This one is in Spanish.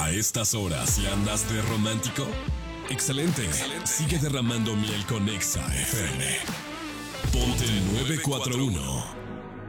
A estas horas, si andas de romántico, excelente. Sigue derramando miel con Exa FM. Ponte 941.